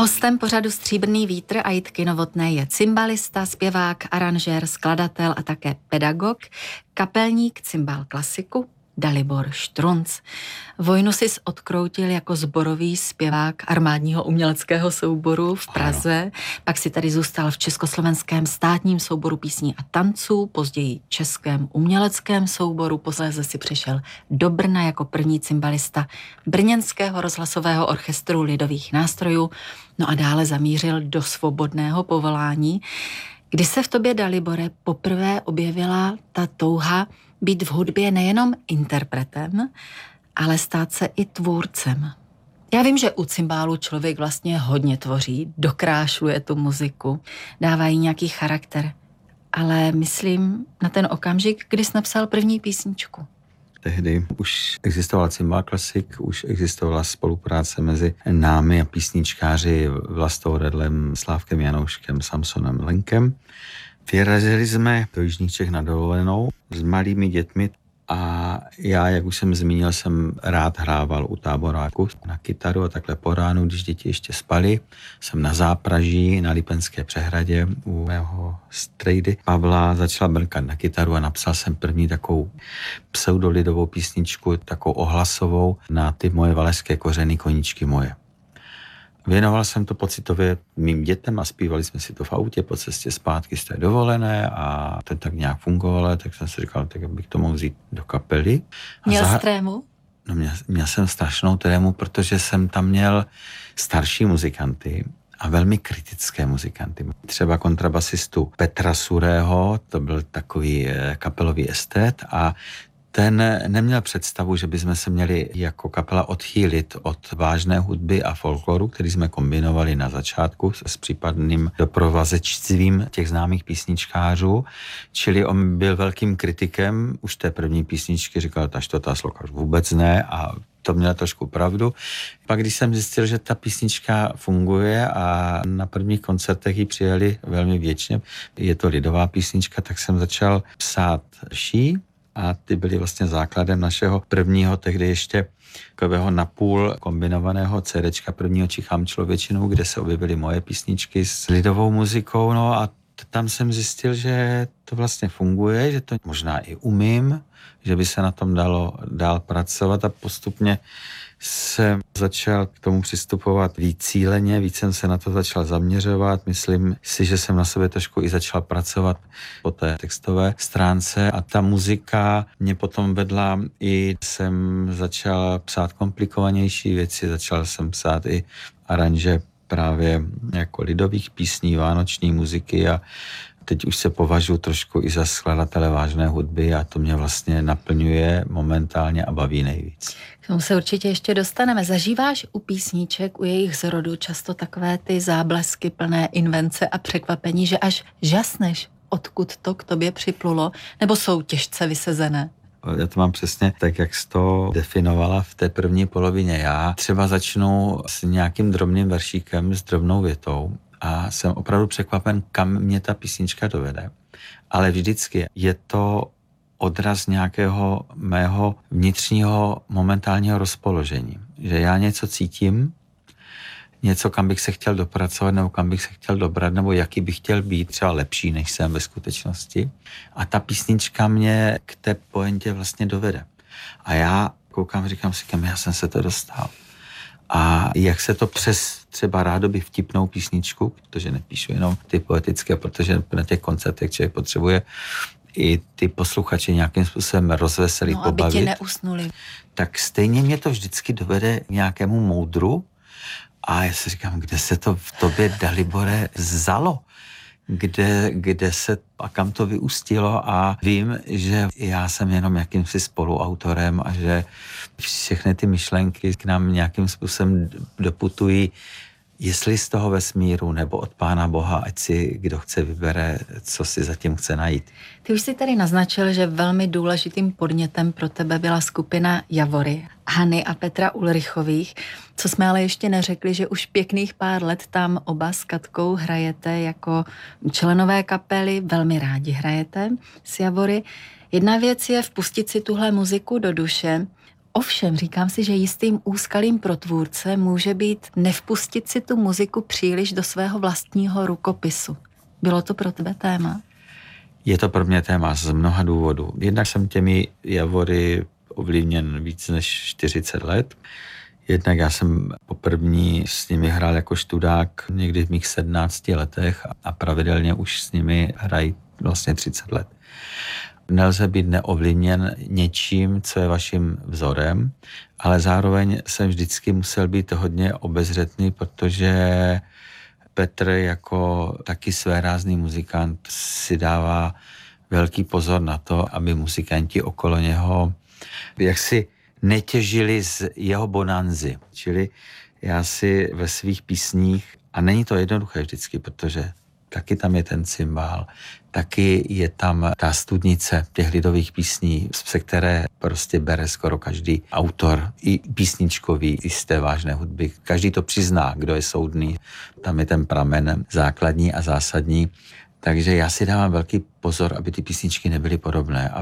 Hostem pořadu Stříbrný vítr a Jitky Novotné je cymbalista, zpěvák, aranžér, skladatel a také pedagog, kapelník cymbal klasiku Dalibor Štrunc. Vojnu si odkroutil jako sborový zpěvák armádního uměleckého souboru v Praze, pak si tady zůstal v Československém státním souboru písní a tanců, později Českém uměleckém souboru, posléze si přešel do Brna jako první cymbalista Brněnského rozhlasového orchestru lidových nástrojů, no a dále zamířil do svobodného povolání. Kdy se v tobě, Dalibore, poprvé objevila ta touha být v hudbě nejenom interpretem, ale stát se i tvůrcem? Já vím, že u cymbálu člověk vlastně hodně tvoří, dokrášluje tu muziku, dává jí nějaký charakter, ale myslím na ten okamžik, kdy jsi napsal první písničku. Tehdy už existoval cymbal klasik, už existovala spolupráce mezi námi a písničkáři Vlastou Redlem, Slávkem Janouškem, Samsonem Lenkem. Vyrazili jsme do Jižních Čech na dovolenou s malými dětmi a já, jak už jsem zmínil, jsem rád hrával u táboráku na kytaru a takhle po ránu, když děti ještě spaly, jsem na zápraží na Lipenské přehradě u mého strejdy Pavla začal brnkat na kytaru a napsal jsem první takovou pseudolidovou písničku, takovou ohlasovou na ty moje valašské kořeny Koníčky moje. Věnoval jsem to pocitově mým dětem a zpívali jsme si to v autě po cestě zpátky z té dovolené a to tak nějak fungovalo, tak jsem si říkal, tak bych to mohl vzít do kapely. Měl jsi trému? No měl jsem strašnou trému, protože jsem tam měl starší muzikanty a velmi kritické muzikanty. Třeba kontrabasistu Petra Surého, to byl takový kapelový estet a ten neměl představu, že bychom se měli jako kapela odchýlit od vážné hudby a folkloru, který jsme kombinovali na začátku s případným doprovazečstvím těch známých písničkářů. Čili on byl velkým kritikem už té první písničky, říkal, ta sloka vůbec ne a to měla trošku pravdu. Pak když jsem zjistil, že ta písnička funguje a na prvních koncertech ji přijali velmi věčně, je to lidová písnička, tak jsem začal psát ší. A ty byly vlastně základem našeho prvního, tehdy ještě takového napůl kombinovaného CDčka prvního Čichám člověčinou, kde se objevily moje písničky s lidovou muzikou. No a tam jsem zjistil, že to vlastně funguje, že to možná i umím, že by se na tom dalo dál pracovat a postupně jsem začal k tomu přistupovat víc cíleně, víc jsem se na to začal zaměřovat. Myslím si, že jsem na sobě trošku i začal pracovat po té textové stránce a ta muzika mě potom vedla i jsem začal psát komplikovanější věci, začal jsem psát i aranže právě jako lidových písní, vánoční muziky a teď už se považuji trošku i za skladatele vážné hudby a to mě vlastně naplňuje momentálně a baví nejvíc. K tomu se určitě ještě dostaneme. Zažíváš u písniček, u jejich zrodu často takové ty záblesky plné invence a překvapení, že až žasneš, odkud to k tobě připlulo, nebo jsou těžce vysezené? Já to mám přesně tak, jak jsi to definovala v té první polovině. Já třeba začnu s nějakým drobným veršíkem, s drobnou větou a jsem opravdu překvapen, kam mě ta písnička dovede. Ale vždycky je to odraz nějakého mého vnitřního momentálního rozpoložení. Že já něco cítím, něco, kam bych se chtěl dopracovat, nebo kam bych se chtěl dobrat, nebo jaký bych chtěl být, třeba lepší, než jsem ve skutečnosti. A ta písnička mě k té pointě vlastně dovede. A já koukám, říkám si, kam já jsem se to dostal. A jak se to přes třeba rádoby vtipnou písničku, protože nepíšu jenom ty poetické, protože na těch koncertech člověk potřebuje i ty posluchače nějakým způsobem rozveselit, pobavit. Aby tě neusnuli. Tak stejně mě to vždycky dovede k nějakému moudru a já si říkám, kde se to v tobě, Dalibore, vzalo? Kde se a kam to vyústilo a vím, že já jsem jenom jakýmsi spoluautorem a že všechny ty myšlenky k nám nějakým způsobem doputují, jestli z toho vesmíru nebo od Pána Boha, ať si kdo chce vybere, co si zatím chce najít. Ty už si tady naznačil, že velmi důležitým podnětem pro tebe byla skupina Javory, Hany a Petra Ulrichových. Co jsme ale ještě neřekli, že už pěkných pár let tam oba s Katkou hrajete jako členové kapely, velmi rádi hrajete s Javory. Jedna věc je vpustit si tuhle muziku do duše, Ovšem, říkám si, že jistým úskalím pro tvůrce může být nevpustit si tu muziku příliš do svého vlastního rukopisu. Bylo to pro tebe téma? Je to pro mě téma z mnoha důvodů. Jednak jsem těmi Javory ovlivněn víc než 40 let. Jednak já jsem poprvní s nimi hrál jako študák někdy v mých 17 letech a pravidelně už s nimi hrají vlastně 30 let. Nelze být neovlivněn něčím, co je vaším vzorem, ale zároveň jsem vždycky musel být hodně obezřetný, protože Petr jako taky svérázný muzikant si dává velký pozor na to, aby muzikanti okolo něho jaksi netěžili z jeho bonanzy. Čili já si ve svých písních, a není to jednoduché vždycky, protože taky tam je ten cymbál, taky je tam ta studnice těch lidových písní, ze které prostě bere skoro každý autor, i písničkový, i z té vážné hudby. Každý to přizná, kdo je soudný. Tam je ten pramen základní a zásadní. Takže já si dávám velký pozor, aby ty písničky nebyly podobné,